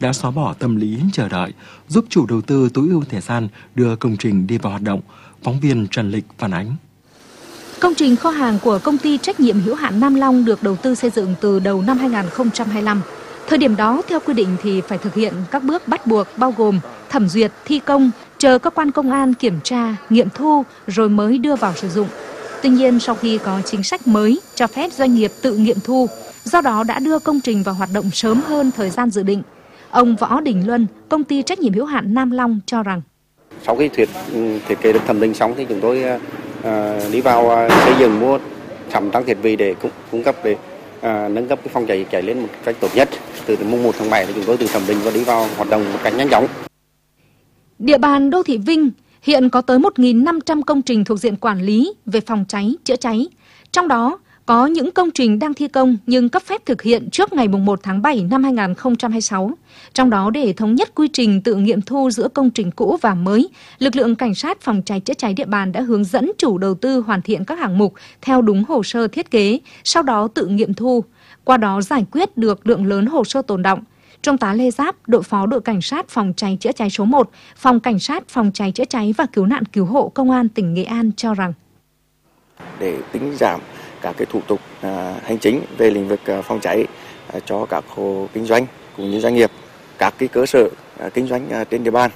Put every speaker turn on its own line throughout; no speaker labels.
đã xóa bỏ tâm lý chờ đợi, giúp chủ đầu tư tối ưu thời gian đưa công trình đi vào hoạt động. Phóng viên Trần Lịch phản ánh.
Công trình kho hàng của công ty trách nhiệm hữu hạn Nam Long được đầu tư xây dựng từ đầu năm 2025. Thời điểm đó, theo quy định thì phải thực hiện các bước bắt buộc bao gồm thẩm duyệt, thi công, chờ cơ quan công an kiểm tra, nghiệm thu rồi mới đưa vào sử dụng. Tuy nhiên, sau khi có chính sách mới cho phép doanh nghiệp tự nghiệm thu, do đó đã đưa công trình vào hoạt động sớm hơn thời gian dự định. Ông Võ Đình Luân, công ty trách nhiệm hữu hạn Nam Long cho rằng
sau khi thiết kế được thẩm định xong thì chúng tôi đi vào xây dựng mua sắm trang thiết bị để cung cấp để nâng cấp cái phòng cháy cháy lên một cách tốt nhất. Từ mùng 1 tháng 7 thì chúng tôi tự thẩm định và đi vào hoạt động một cách nhanh chóng.
Địa bàn đô thị Vinh hiện có tới 1.500 công trình thuộc diện quản lý về phòng cháy, chữa cháy. Trong đó có những công trình đang thi công nhưng cấp phép thực hiện trước ngày 1 tháng 7 năm 2026. Trong đó để thống nhất quy trình tự nghiệm thu giữa công trình cũ và mới, lực lượng cảnh sát phòng cháy chữa cháy địa bàn đã hướng dẫn chủ đầu tư hoàn thiện các hạng mục theo đúng hồ sơ thiết kế, sau đó tự nghiệm thu. Qua đó giải quyết được lượng lớn hồ sơ tồn đọng. Trung tá Lê Giáp, đội phó đội cảnh sát phòng cháy chữa cháy số 1, phòng cảnh sát phòng cháy chữa cháy và cứu nạn cứu hộ công an tỉnh Nghệ An cho rằng
để tính giảm các cái thủ tục hành chính về lĩnh vực phòng cháy cho các hộ kinh doanh cũng như doanh nghiệp, các cái cơ sở kinh doanh trên địa bàn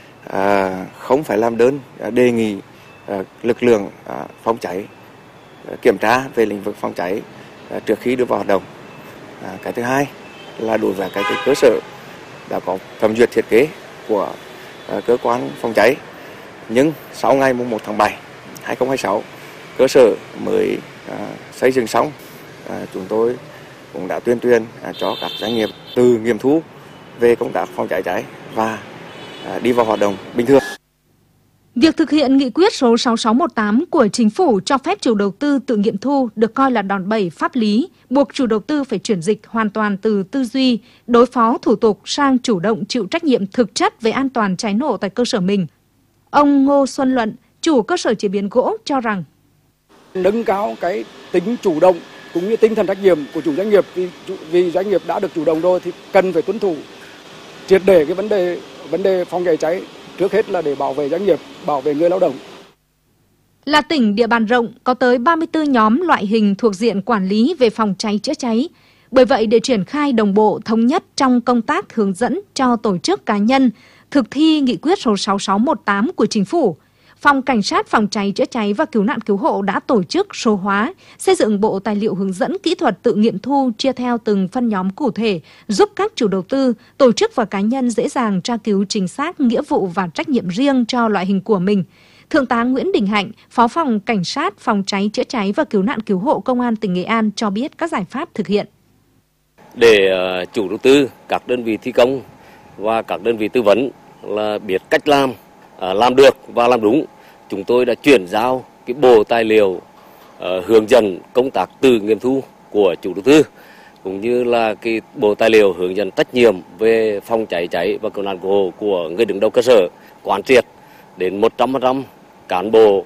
không phải làm đơn đề nghị lực lượng phòng cháy kiểm tra về lĩnh vực phòng cháy trước khi đưa vào hoạt động. Cái thứ hai là đối với các cái cơ sở đã có thẩm duyệt thiết kế của cơ quan phòng cháy, nhưng sau ngày 1 tháng 7 2026 cơ sở mới xây dựng xong, chúng tôi cũng đã tuyên truyền cho các doanh nghiệp tự nghiệm thu về công tác phòng cháy cháy và đi vào hoạt động bình thường.
Việc thực hiện nghị quyết số 6618 của Chính phủ cho phép chủ đầu tư tự nghiệm thu được coi là đòn bẩy pháp lý, buộc chủ đầu tư phải chuyển dịch hoàn toàn từ tư duy, đối phó thủ tục sang chủ động chịu trách nhiệm thực chất về an toàn cháy nổ tại cơ sở mình. Ông Ngô Xuân Luận, chủ cơ sở chế biến gỗ cho rằng
nâng cao cái tính chủ động cũng như tinh thần trách nhiệm của chủ doanh nghiệp, vì doanh nghiệp đã được chủ động rồi thì cần phải tuân thủ triệt để cái vấn đề phòng cháy cháy, trước hết là để bảo vệ doanh nghiệp, bảo vệ người lao động.
Là tỉnh địa bàn rộng, có tới 34 nhóm loại hình thuộc diện quản lý về phòng cháy chữa cháy. Bởi vậy, để triển khai đồng bộ thống nhất trong công tác hướng dẫn cho tổ chức cá nhân thực thi nghị quyết số 6618 của Chính phủ, Phòng Cảnh sát phòng cháy chữa cháy và cứu nạn cứu hộ đã tổ chức số hóa, xây dựng bộ tài liệu hướng dẫn kỹ thuật tự nghiệm thu chia theo từng phân nhóm cụ thể, giúp các chủ đầu tư, tổ chức và cá nhân dễ dàng tra cứu chính xác nghĩa vụ và trách nhiệm riêng cho loại hình của mình. Thượng tá Nguyễn Đình Hạnh, Phó phòng Cảnh sát phòng cháy chữa cháy và cứu nạn cứu hộ Công an tỉnh Nghệ An cho biết các giải pháp thực hiện.
Để chủ đầu tư, các đơn vị thi công và các đơn vị tư vấn là biết cách làm được và làm đúng, chúng tôi đã chuyển giao cái bộ tài liệu hướng dẫn công tác tự nghiệm thu của chủ đầu tư, cũng như là cái bộ tài liệu hướng dẫn trách nhiệm về phòng cháy cháy và cứu nạn cứu hộ của người đứng đầu cơ sở, quán triệt đến 100% cán bộ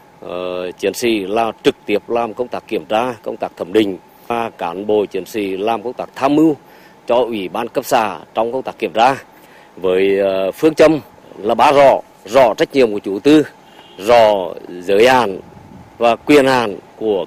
chiến sĩ là trực tiếp làm công tác kiểm tra, công tác thẩm định, và cán bộ chiến sĩ làm công tác tham mưu cho ủy ban cấp xã trong công tác kiểm tra, với phương châm là ba rõ trách nhiệm của chủ đầu tư, rõ giới hạn và quyền hạn của